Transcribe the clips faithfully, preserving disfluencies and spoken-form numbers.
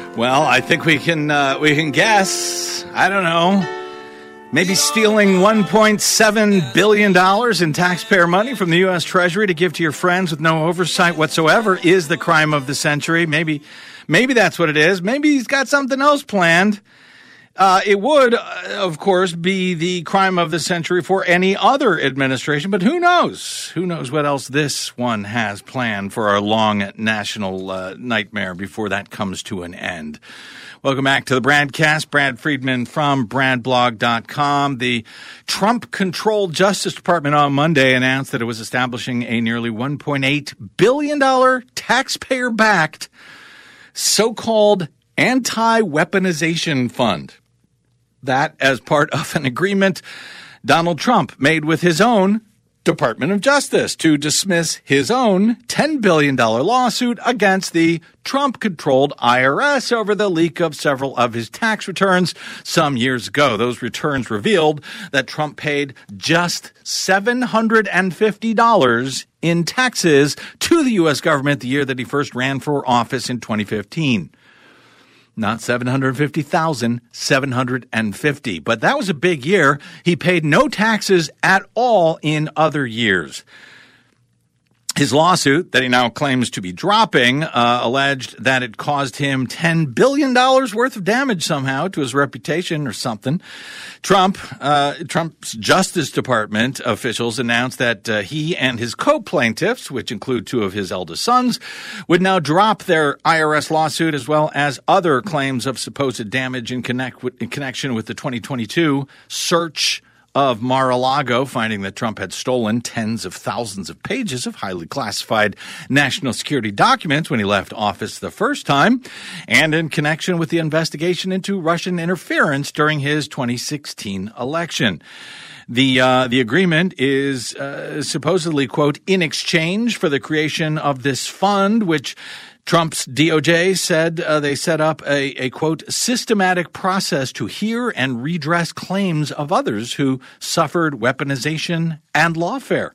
Well, I think we can uh, we can guess. I don't know. Maybe stealing one point seven billion dollars in taxpayer money from the U S Treasury to give to your friends with no oversight whatsoever is the crime of the century. Maybe, maybe that's what it is. Maybe he's got something else planned. Uh, it would, uh, of course, be the crime of the century for any other administration, but who knows? Who knows what else this one has planned for our long national uh, nightmare before that comes to an end. Welcome back to the Bradcast. Brad Friedman from brad blog dot com. The Trump-controlled Justice Department on Monday announced that it was establishing a nearly one point eight billion dollars taxpayer-backed so-called anti-weaponization fund. That as part of an agreement Donald Trump made with his own Department of Justice to dismiss his own ten billion dollars lawsuit against the Trump-controlled I R S over the leak of several of his tax returns some years ago. Those returns revealed that Trump paid just seven hundred fifty dollars in taxes to the U S government the year that he first ran for office in twenty fifteen. Not seven hundred fifty thousand, seven hundred fifty. But that was a big year. He paid no taxes at all in other years. His lawsuit that he now claims to be dropping uh, alleged that it caused him ten billion dollars worth of damage somehow to his reputation or something. Trump, uh, Trump's Justice Department officials announced that uh, he and his co-plaintiffs, which include two of his eldest sons, would now drop their I R S lawsuit as well as other claims of supposed damage in, connect with, in connection with the twenty twenty-two search of Mar-a-Lago, finding that Trump had stolen tens of thousands of pages of highly classified national security documents when he left office the first time, and in connection with the investigation into Russian interference during his twenty sixteen election. The uh, the agreement is uh, supposedly, quote, in exchange for the creation of this fund, which Trump's D O J said uh, they set up a, a, quote, systematic process to hear and redress claims of others who suffered weaponization and lawfare.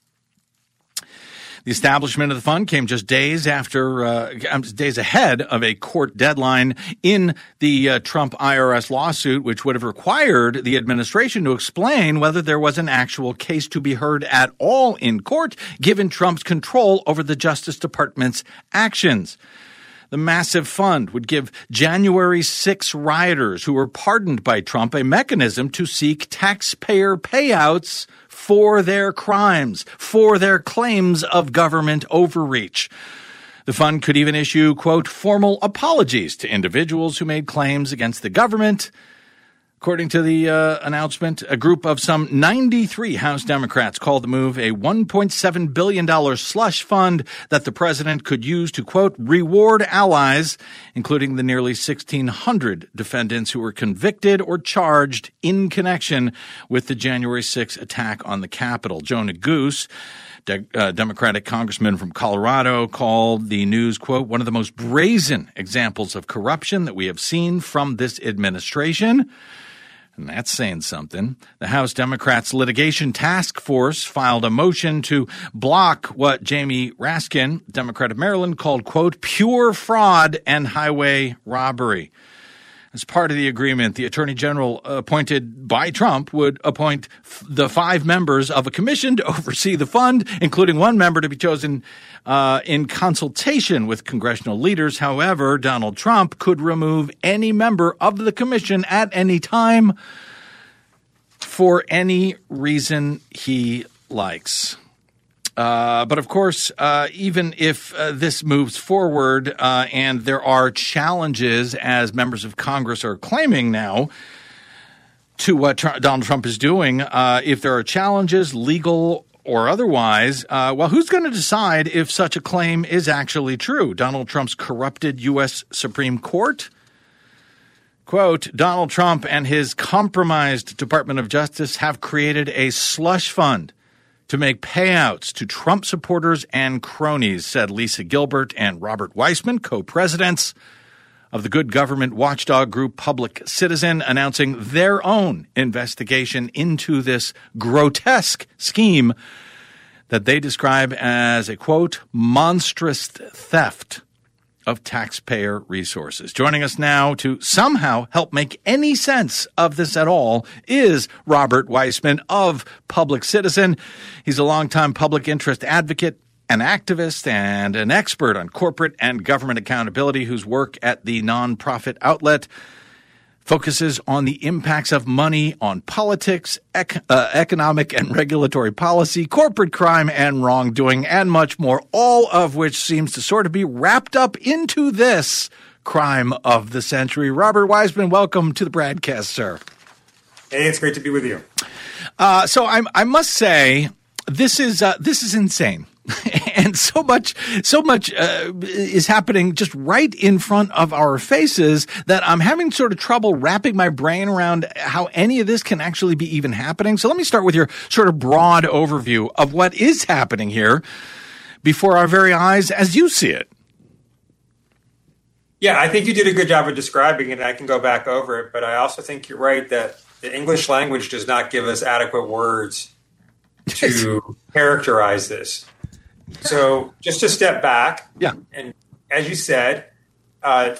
The establishment of the fund came just days after, uh, days ahead of a court deadline in the uh, Trump I R S lawsuit, which would have required the administration to explain whether there was an actual case to be heard at all in court, given Trump's control over the Justice Department's actions. The massive fund would give January sixth rioters who were pardoned by Trump a mechanism to seek taxpayer payouts for their crimes, for their claims of government overreach. The fund could even issue, quote, formal apologies to individuals who made claims against the government. According to the uh, announcement, a group of some ninety-three House Democrats called the move a one point seven billion dollars slush fund that the president could use to, quote, reward allies, including the nearly sixteen hundred defendants who were convicted or charged in connection with the January sixth attack on the Capitol. Joe Neguse, De- uh, Democratic congressman from Colorado, called the news, quote, one of the most brazen examples of corruption that we have seen from this administration. And that's saying something. The House Democrats' litigation task force filed a motion to block what Jamie Raskin, Democrat of Maryland, called, quote, pure fraud and highway robbery. As part of the agreement, the Attorney General appointed by Trump would appoint f- the five members of a commission to oversee the fund, including one member to be chosen uh, in consultation with congressional leaders. However, Donald Trump could remove any member of the commission at any time for any reason he likes. Uh, but of course, uh, even if uh, this moves forward uh, and there are challenges, as members of Congress are claiming now, to what Trump, Donald Trump is doing, uh, if there are challenges, legal or otherwise, uh, well, who's going to decide if such a claim is actually true? Donald Trump's corrupted U S Supreme Court? Quote, Donald Trump and his compromised Department of Justice have created a slush fund to make payouts to Trump supporters and cronies, said Lisa Gilbert and Robert Weissman, co-presidents of the good government watchdog group Public Citizen, announcing their own investigation into this grotesque scheme that they describe as a, quote, monstrous theft of taxpayer resources. Joining us now to somehow help make any sense of this at all is Robert Weissman of Public Citizen. He's a longtime public interest advocate, an activist, and an expert on corporate and government accountability whose work at the nonprofit outlet focuses on the impacts of money on politics, ec- uh, economic and regulatory policy, corporate crime and wrongdoing, and much more, all of which seems to sort of be wrapped up into this crime of the century. Robert Weissman, welcome to the broadcast, sir. Hey, it's great to be with you. Uh, so I, I must say, this is uh, this is insane. And so much, so much uh, is happening just right in front of our faces that I'm having sort of trouble wrapping my brain around how any of this can actually be even happening. So let me start with your sort of broad overview of what is happening here before our very eyes as you see it. Yeah, I think you did a good job of describing it. I can go back over it, but I also think you're right that the English language does not give us adequate words to characterize this. So just to step back, yeah, and as you said, uh,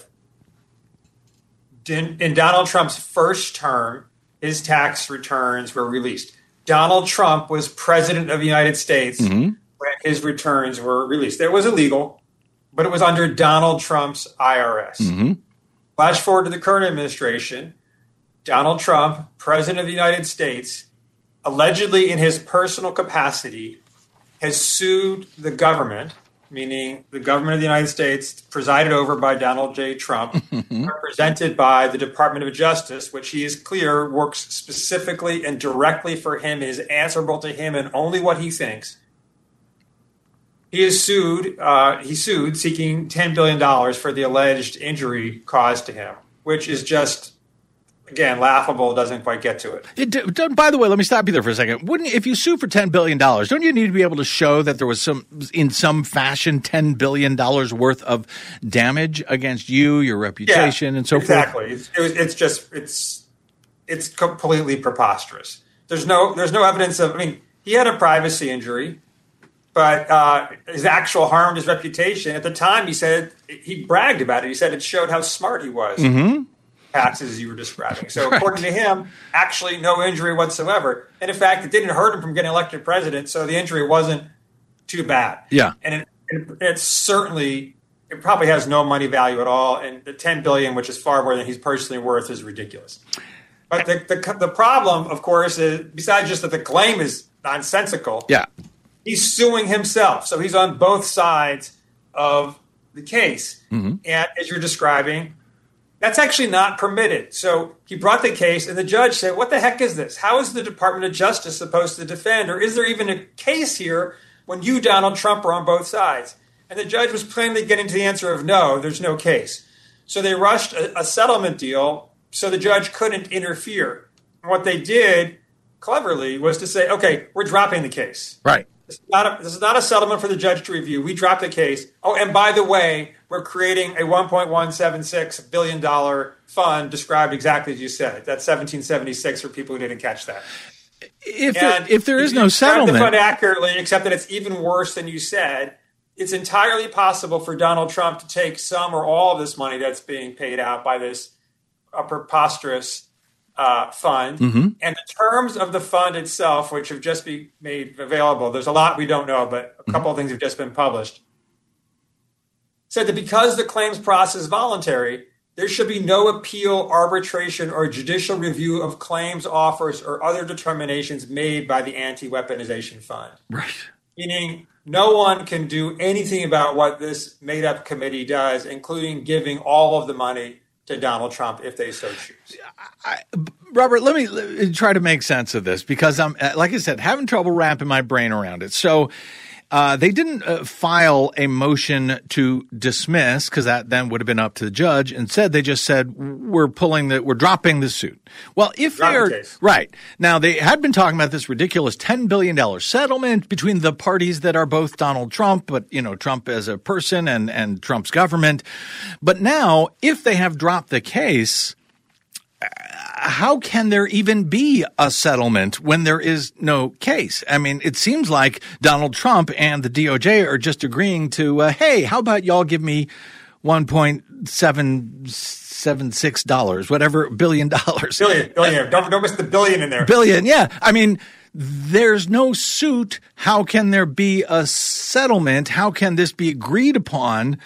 in, in Donald Trump's first term, his tax returns were released. Donald Trump was president of the United States mm-hmm. when his returns were released. It was illegal, but it was under Donald Trump's I R S. Mm-hmm. Flash forward to the current administration, Donald Trump, president of the United States, allegedly in his personal capacity, has sued the government, meaning the government of the United States, presided over by Donald J. Trump, represented by the Department of Justice, which he is clear works specifically and directly for him, is answerable to him and only what he thinks. He is sued. Uh, he sued, seeking ten billion dollars for the alleged injury caused to him, which is just, again, laughable, doesn't quite get to it. it. By the way, let me stop you there for a second. Wouldn't, if you sue for ten billion dollars, don't you need to be able to show that there was some, in some fashion, ten billion dollars worth of damage against you, your reputation, yeah, and so exactly. forth? Exactly. It's, it's just, it's, it's completely preposterous. There's no, there's no evidence of, I mean, he had a privacy injury, but uh, his actual harm to his reputation, at the time he said, he bragged about it. He said it showed how smart he was. Mm-hmm. Taxes you were describing. So right. According to him, actually no injury whatsoever. And in fact, it didn't hurt him from getting elected president, so the injury wasn't too bad. Yeah. And it, it, it's certainly, it probably has no money value at all. And the ten billion dollars, which is far more than he's personally worth, is ridiculous. But the, the, the problem, of course, is besides just that the claim is nonsensical, yeah, he's suing himself. So he's on both sides of the case. Mm-hmm. And as you're describing, that's actually not permitted. So he brought the case, and the judge said, what the heck is this? How is the Department of Justice supposed to defend? Or is there even a case here when you, Donald Trump, are on both sides? And the judge was plainly getting to the answer of no, there's no case. So they rushed a, a settlement deal so the judge couldn't interfere. And what they did, cleverly, was to say, okay, we're dropping the case. Right. This is, not a, this is not a settlement for the judge to review. We dropped the case. Oh, and by the way, we're creating a one point one seven six billion dollars fund described exactly as you said. That's seventeen seventy-six for people who didn't catch that. If there, if there is no settlement. The fund accurately, except that it's even worse than you said. It's entirely possible for Donald Trump to take some or all of this money that's being paid out by this uh, preposterous Uh, fund, mm-hmm. and the terms of the fund itself, which have just been made available. There's a lot we don't know, but a couple mm-hmm. of things have just been published. Said that because the claims process is voluntary, there should be no appeal, arbitration, or judicial review of claims, offers, or other determinations made by the Anti-Weaponization Fund. Right. Meaning no one can do anything about what this made-up committee does, including giving all of the money to Donald Trump if they so choose. I, Robert, let me, let me try to make sense of this because I'm, like I said, having trouble wrapping my brain around it. So uh, they didn't uh, file a motion to dismiss because that then would have been up to the judge. Instead, they just said, we're pulling the, we're dropping the suit. Well, if they're the right now, they had been talking about this ridiculous ten billion dollars settlement between the parties that are both Donald Trump, but, you know, Trump as a person and, and Trump's government. But now, if they have dropped the case, how can there even be a settlement when there is no case? I mean, it seems like Donald Trump and the D O J are just agreeing to, uh, hey, how about y'all give me one point seven seven six dollars, whatever, billion dollars. Billion, billion. Don't, don't miss the billion in there. Billion, yeah. I mean, there's no suit. How can there be a settlement? How can this be agreed upon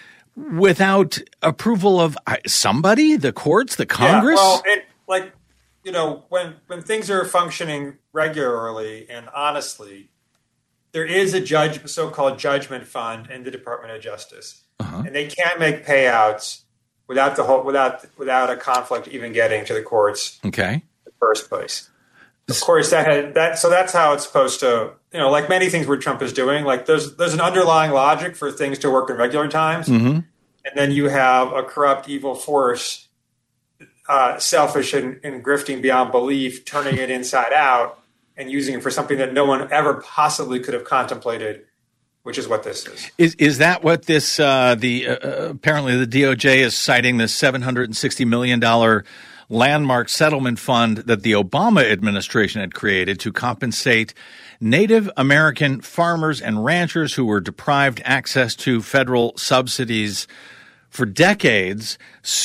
without approval of somebody, the courts, the Congress? Yeah, well, it, like, you know, when, when things are functioning regularly and honestly, there is a judge, so-called judgment fund in the Department of Justice, uh-huh. and they can't make payouts without the whole, without without a conflict even getting to the courts. Okay, in the first place. Of course, that had that. So that's how it's supposed to. You know, like many things where Trump is doing, like there's there's an underlying logic for things to work in regular times, mm-hmm. and then you have a corrupt, evil force, uh, selfish and, and grifting beyond belief, turning it inside out. And using it for something that no one ever possibly could have contemplated, which is what this is. Is is that what this? Uh, the uh, apparently the D O J is citing this seven hundred sixty million dollars landmark settlement fund that the Obama administration had created to compensate Native American farmers and ranchers who were deprived access to federal subsidies for decades.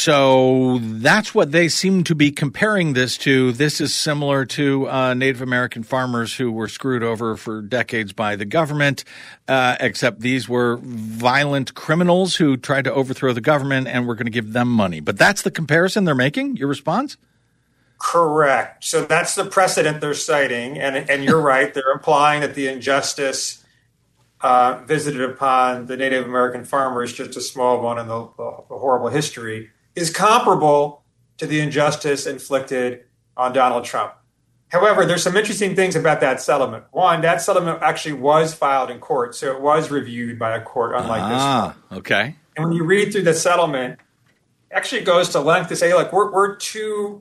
So that's what they seem to be comparing this to. This is similar to uh, Native American farmers who were screwed over for decades by the government, uh, except these were violent criminals who tried to overthrow the government and we're going to give them money. But that's the comparison they're making? Your response? Correct. So that's the precedent they're citing. And, and you're right. They're implying that the injustice Uh, visited upon the Native American farmers, just a small one in the, the horrible history, is comparable to the injustice inflicted on Donald Trump. However, there's some interesting things about that settlement. One, that settlement actually was filed in court, so it was reviewed by a court, unlike ah, this one. Okay. And when you read through the settlement, actually it goes to length to say, look, we're, we're two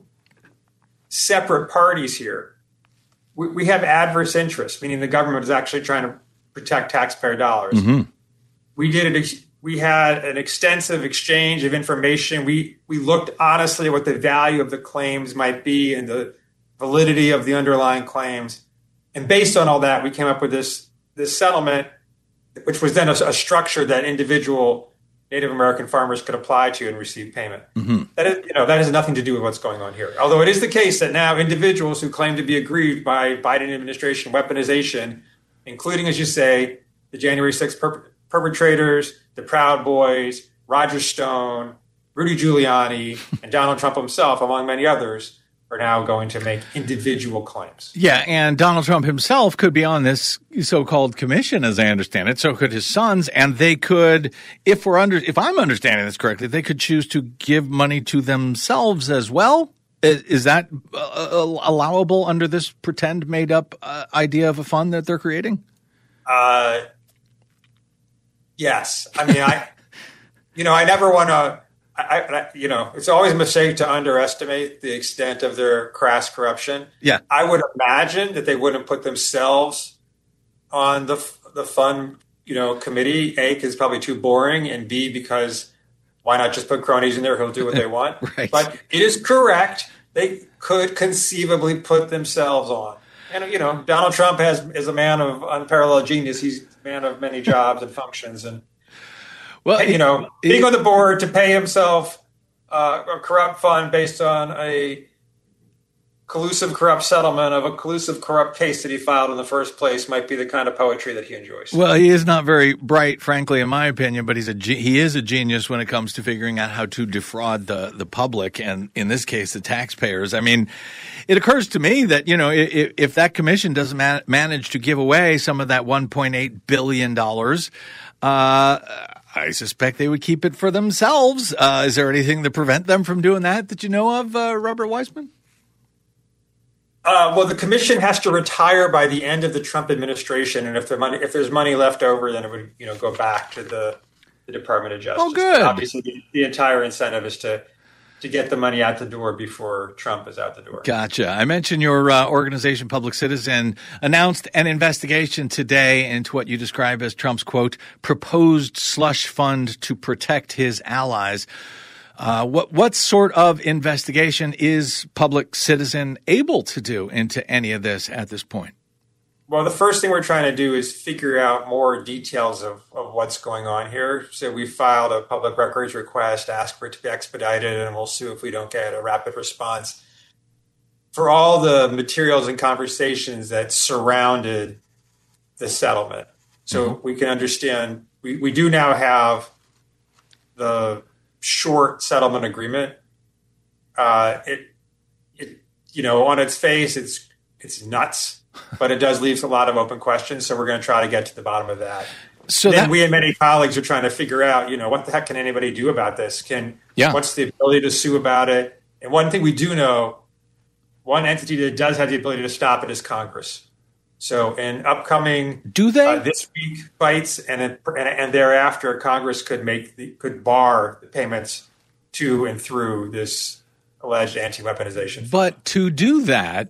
separate parties here. We, we have adverse interests, meaning the government is actually trying to protect taxpayer dollars. Mm-hmm. We did it. We had an extensive exchange of information. We we looked honestly at what the value of the claims might be and the validity of the underlying claims. And based on all that, we came up with this this settlement, which was then a, a structure that individual Native American farmers could apply to and receive payment. Mm-hmm. That is, you know, that has nothing to do with what's going on here. Although it is the case that now individuals who claim to be aggrieved by Biden administration weaponization, including, as you say, the January sixth per- perpetrators, the Proud Boys, Roger Stone, Rudy Giuliani, and Donald Trump himself, among many others, are now going to make individual claims. Yeah, and Donald Trump himself could be on this so-called commission, as I understand it. So could his sons, and they could, if we're under, if I'm understanding this correctly, they could choose to give money to themselves as well. Is, is that uh, allowable under this pretend made-up uh, idea of a fund that they're creating? Uh, yes. I mean, I, you know, I never want to. I, I, you know, it's always a mistake to underestimate the extent of their crass corruption. Yeah. I would imagine that they wouldn't put themselves on the the fund, you know, committee. A, because it's probably too boring, and B, because why not just put cronies in there who'll do what they want? Right. But it is correct. They could conceivably put themselves on. And, you know, Donald Trump has is a man of unparalleled genius. He's a man of many jobs and functions. And, well, and, you know, it, being on the board to pay himself uh, a corrupt fund based on a collusive corrupt settlement of a collusive corrupt case that he filed in the first place might be the kind of poetry that he enjoys. Well, he is not very bright, frankly, in my opinion, but he's a he is a genius when it comes to figuring out how to defraud the the public, and in this case, the taxpayers. I mean, it occurs to me that, you know, if, if that commission doesn't man- manage to give away some of that one point eight billion dollars, uh, I suspect they would keep it for themselves. Uh, is there anything to prevent them from doing that that you know of, uh, Robert Weissman? Uh, well, the commission has to retire by the end of the Trump administration, and if the money, if there's money left over, then it would, you know, go back to the, the Department of Justice. Oh, good. Obviously, the, the entire incentive is to to get the money out the door before Trump is out the door. Gotcha. I mentioned your uh, organization, Public Citizen, announced an investigation today into what you describe as Trump's, quote, proposed slush fund to protect his allies. Uh, what what sort of investigation is Public Citizen able to do into any of this at this point? Well, the first thing we're trying to do is figure out more details of, of what's going on here. So we filed a public records request, ask for it to be expedited, and we'll sue if we don't get a rapid response. For all the materials and conversations that surrounded the settlement. So mm-hmm. we can understand, we, we do now have the short settlement agreement. Uh, it, it, you know, on its face, it's it's nuts. But it does leave a lot of open questions, so we're going to try to get to the bottom of that. So then that, we and many colleagues are trying to figure out, you know, what the heck can anybody do about this? Can yeah. What's the ability to sue about it? And one thing we do know, one entity that does have the ability to stop it is Congress. So in upcoming do they uh, this week fights and, and and thereafter, Congress could make the, could bar the payments to and through this alleged anti-weaponization. But to do that,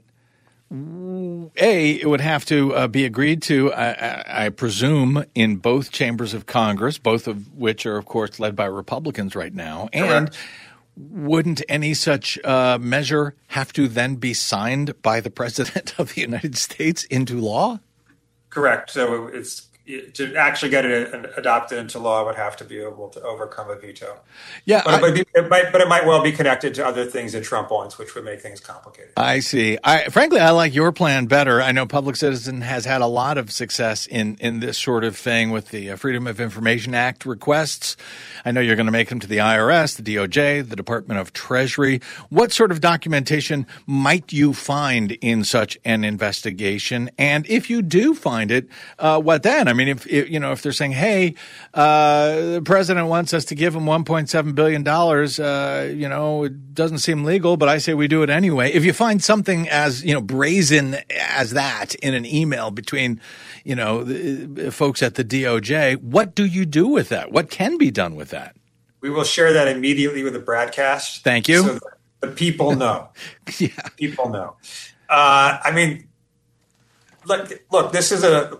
A, it would have to uh, be agreed to, I, I, I presume, in both chambers of Congress, both of which are, of course, led by Republicans right now. And Correct. Wouldn't any such uh, measure have to then be signed by the President of the United States into law? Correct. So it's to actually get it adopted into law, would have to be able to overcome a veto. Yeah, but, I, but, it might, but it might well be connected to other things that Trump wants, which would make things complicated. I see. I, frankly, I like your plan better. I know Public Citizen has had a lot of success in, in this sort of thing with the Freedom of Information Act requests. I know you're going to make them to the I R S, the D O J, the Department of Treasury. What sort of documentation might you find in such an investigation? And if you do find it, uh, what then? I mean, if, if you know, if they're saying, "Hey, uh, the president wants us to give him one point seven billion dollars," uh, you know, it doesn't seem legal, but I say we do it anyway. If you find something as you know brazen as that in an email between, you know, the folks at the D O J, what do you do with that? What can be done with that? We will share that immediately with the broadcast. Thank you. So that the people know. Yeah, people know. Uh, I mean, look, look, this is a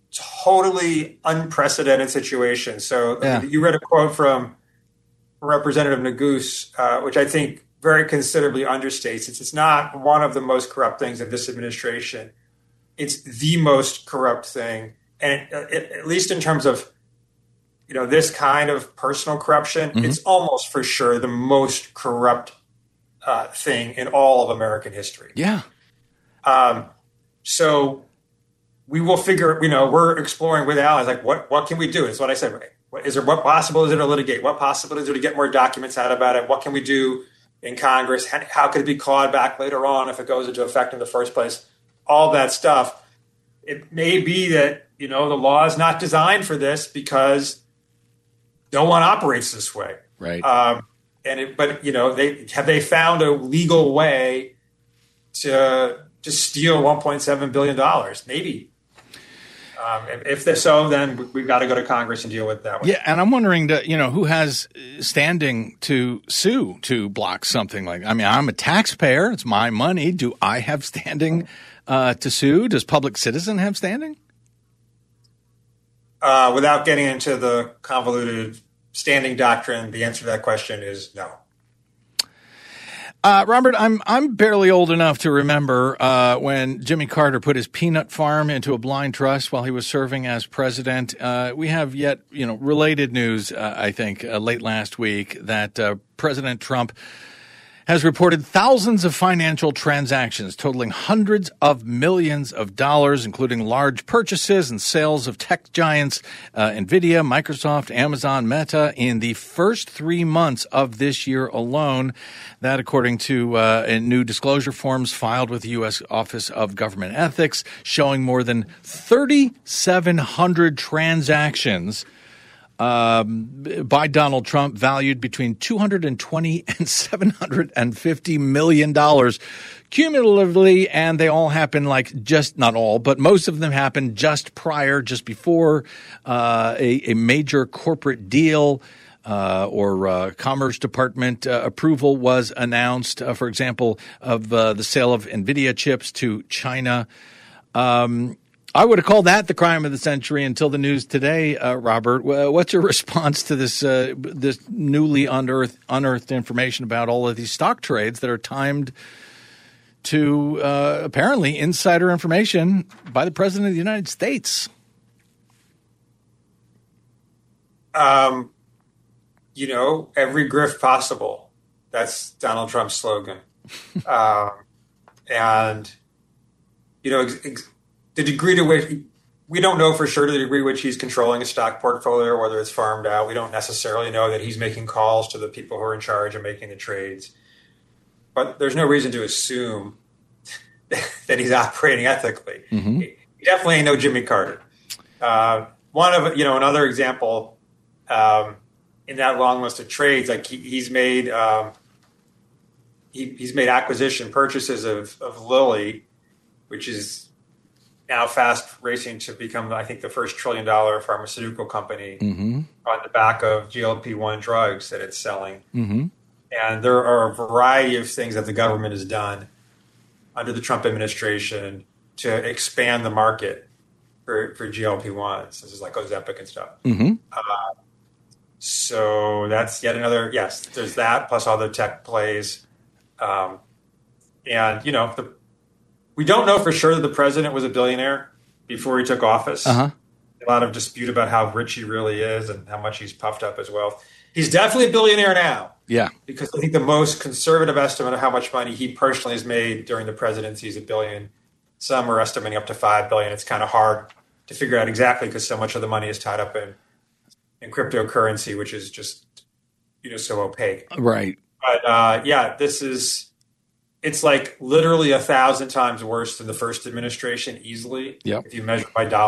totally unprecedented situation. So yeah. You read a quote from Representative Neguse, uh, which I think very considerably understates it. It's not one of the most corrupt things of this administration. It's the most corrupt thing. And it, it, at least in terms of, you know, this kind of personal corruption, mm-hmm. it's almost for sure the most corrupt uh, thing in all of American history. Yeah. Um, so we will figure, you know, we're exploring with allies, like, what, what can we do? It's what I said. What, is there, what possible is there to litigate? What possible is there to get more documents out about it? What can we do in Congress? How, how could it be clawed back later on if it goes into effect in the first place? All that stuff. It may be that, you know, the law is not designed for this because no one operates this way. Right. Um, and it, but, you know, they have they found a legal way to to steal one point seven billion dollars? Maybe. Um, if they're so, then we've got to go to Congress and deal with that. Yeah, and I'm wondering, to, you know, who has standing to sue to block something like that? I mean, I'm a taxpayer. It's my money. Do I have standing uh, to sue? Does Public Citizen have standing? Uh, without getting into the convoluted standing doctrine, the answer to that question is no. Uh, Robert, I'm I'm barely old enough to remember uh, when Jimmy Carter put his peanut farm into a blind trust while he was serving as president. Uh, we have yet, you know, related news, uh, I think, uh, late last week that uh, President Trump has reported thousands of financial transactions totaling hundreds of millions of dollars, including large purchases and sales of tech giants uh, NVIDIA, Microsoft, Amazon, Meta in the first three months of this year alone. That, according to uh, new disclosure forms filed with the U S Office of Government Ethics, showing more than thirty-seven hundred transactions Um, by Donald Trump, valued between two hundred twenty and seven hundred fifty million dollars cumulatively, and they all happen like just not all, but most of them happen just prior, just before uh, a, a major corporate deal uh, or uh, Commerce Department uh, approval was announced. Uh, for example, of uh, the sale of NVIDIA chips to China. Um, I would have called that the crime of the century until the news today, uh, Robert. What's your response to this uh, this newly unearthed, unearthed information about all of these stock trades that are timed to uh, apparently insider information by the President of the United States. Um, you know, every grift possible. That's Donald Trump's slogan. um, and, you know, ex- ex- the degree to which we don't know for sure the degree to which he's controlling a stock portfolio, whether it's farmed out. We don't necessarily know that he's making calls to the people who are in charge of making the trades. But there's no reason to assume that he's operating ethically. Mm-hmm. He definitely ain't no Jimmy Carter. Uh, one of, you know, another example um, in that long list of trades, like he, he's made um, he, he's made acquisition purchases of, of Lilly, which is now fast racing to become, I think, the first trillion dollar pharmaceutical company mm-hmm. on the back of G L P one drugs that it's selling. Mm-hmm. And there are a variety of things that the government has done under the Trump administration to expand the market for, for G L P ones. This is like Ozempic and stuff. Mm-hmm. Uh, so that's yet another, yes, there's that plus all the tech plays. Um, and, you know, the, we don't know for sure that the president was a billionaire before he took office. Uh-huh. A lot of dispute about how rich he really is and how much he's puffed up his wealth. He's definitely a billionaire now. Yeah. Because I think the most conservative estimate of how much money he personally has made during the presidency is a billion. Some are estimating up to five billion. It's kind of hard to figure out exactly because so much of the money is tied up in, in cryptocurrency, which is just, you know, so opaque. Right. But uh, yeah, this is, it's like literally a thousand times worse than the first administration easily. Yep. If you measure by dollars.